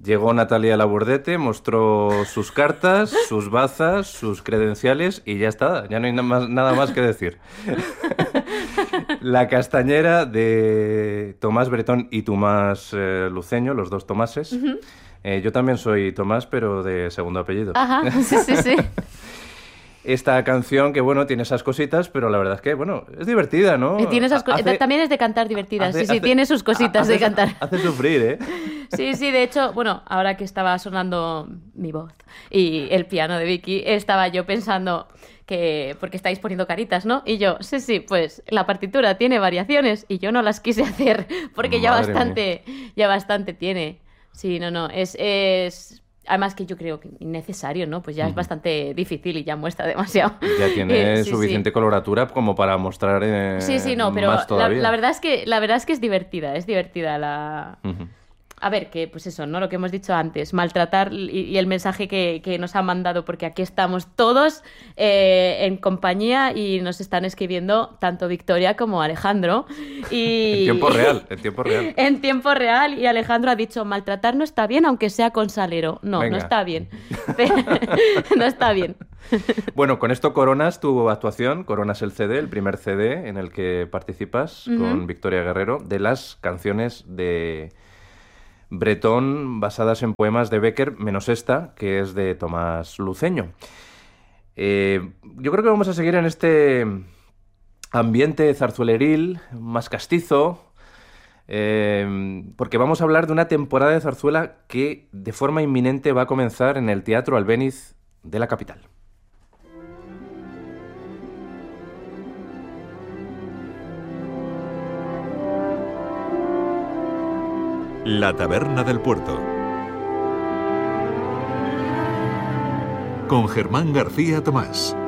Llegó Natalia Labordete, mostró sus cartas, sus bazas, sus credenciales y ya está, ya no hay nada más que decir. La Castañera de Tomás Bretón y Tomás Luceño, los dos Tomases. Uh-huh. Yo también soy Tomás, pero de segundo apellido. Ajá, sí. Esta canción que, bueno, tiene esas cositas, pero la verdad es que, bueno, es divertida, ¿no? Tiene esas también es de cantar divertidas, tiene sus cositas de cantar. Hace sufrir, ¿eh? Sí, de hecho, bueno, ahora que estaba sonando mi voz y el piano de Vicky, estaba yo pensando que, porque estáis poniendo caritas, ¿no? Y yo, sí, pues la partitura tiene variaciones y yo no las quise hacer porque ya bastante tiene. Sí, no, es... Además que yo creo que innecesario, ¿no? Pues ya es bastante difícil y ya muestra demasiado. Ya tiene suficiente coloratura como para mostrar no, pero más todavía. La verdad es que es divertida la... Uh-huh. A ver, que pues eso, ¿no? Lo que hemos dicho antes, maltratar y el mensaje que nos han mandado, porque aquí estamos todos en compañía y nos están escribiendo tanto Victoria como Alejandro. Y... En tiempo real. En tiempo real, y Alejandro ha dicho, maltratar no está bien, aunque sea con salero. No, Venga. No está bien. No está bien. Bueno, con esto coronas tu actuación, coronas el CD, el primer CD en el que participas con Victoria Guerrero, de las canciones de Bretón basadas en poemas de Bécquer, menos esta, que es de Tomás Luceño. Yo creo que vamos a seguir en este ambiente zarzueleril, más castizo, porque vamos a hablar de una temporada de zarzuela que de forma inminente va a comenzar en el Teatro Albéniz de la capital. La Taberna del Puerto. Con Germán García Tomás.